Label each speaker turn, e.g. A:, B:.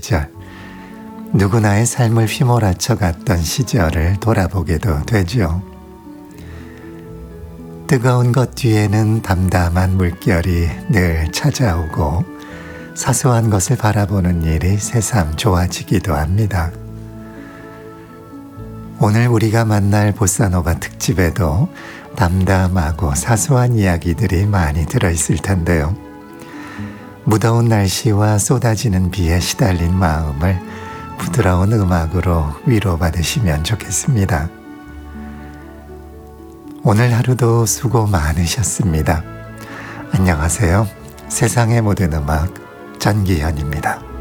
A: 시절, 누구나의 삶을 휘몰아쳐 갔던 시절을 돌아보게도 되죠. 뜨거운 것 뒤에는 담담한 물결이 늘 찾아오고 사소한 것을 바라보는 일이 새삼 좋아지기도 합니다. 오늘 우리가 만날 보사노바 특집에도 담담하고 사소한 이야기들이 많이 들어있을 텐데요. 무더운 날씨와 쏟아지는 비에 시달린 마음을 부드러운 음악으로 위로받으시면 좋겠습니다. 오늘 하루도 수고 많으셨습니다. 안녕하세요. 세상의 모든 음악 전기현입니다.